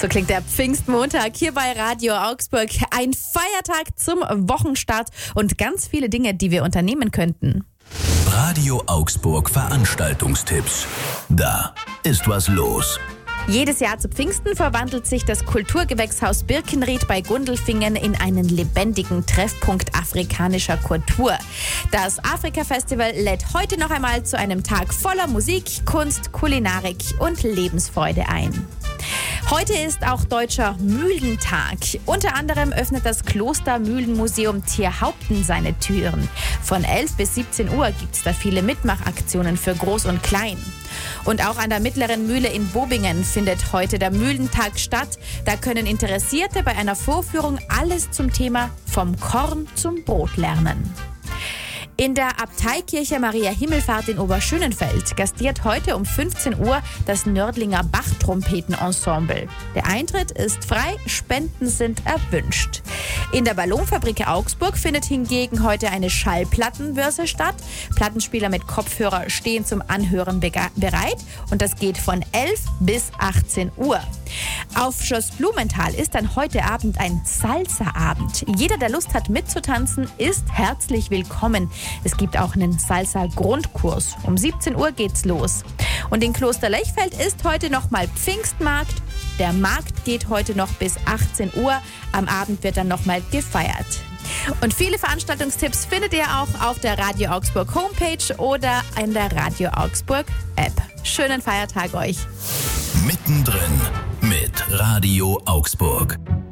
So klingt der Pfingstmontag hier bei Radio Augsburg. Ein Feiertag zum Wochenstart und ganz viele Dinge, die wir unternehmen könnten. Radio Augsburg Veranstaltungstipps. Da ist was los. Jedes Jahr zu Pfingsten verwandelt sich das Kulturgewächshaus Birkenried bei Gundelfingen in einen lebendigen Treffpunkt afrikanischer Kultur. Das Afrika-Festival lädt heute noch einmal zu einem Tag voller Musik, Kunst, Kulinarik und Lebensfreude ein. Heute ist auch Deutscher Mühlentag. Unter anderem öffnet das Klostermühlenmuseum Tierhaupten seine Türen. Von 11 bis 17 Uhr gibt es da viele Mitmachaktionen für Groß und Klein. Und auch an der Mittleren Mühle in Bobingen findet heute der Mühlentag statt. Da können Interessierte bei einer Vorführung alles zum Thema vom Korn zum Brot lernen. In der Abteikirche Maria Himmelfahrt in Oberschönenfeld gastiert heute um 15 Uhr das Nördlinger Bachtrompetenensemble. Der Eintritt ist frei, Spenden sind erwünscht. In der Ballonfabrik Augsburg findet hingegen heute eine Schallplattenbörse statt. Plattenspieler mit Kopfhörer stehen zum Anhören bereit und das geht von 11 bis 18 Uhr. Auf Schloss Blumenthal ist dann heute Abend ein Salsa-Abend. Jeder, der Lust hat mitzutanzen, ist herzlich willkommen. Es gibt auch einen Salsa-Grundkurs. Um 17 Uhr geht's los. Und in Kloster Lechfeld ist heute nochmal Pfingstmarkt. Der Markt geht heute noch bis 18 Uhr. Am Abend wird dann nochmal gefeiert. Und viele Veranstaltungstipps findet ihr auch auf der Radio Augsburg Homepage oder in der Radio Augsburg App. Schönen Feiertag euch. Mittendrin mit Radio Augsburg.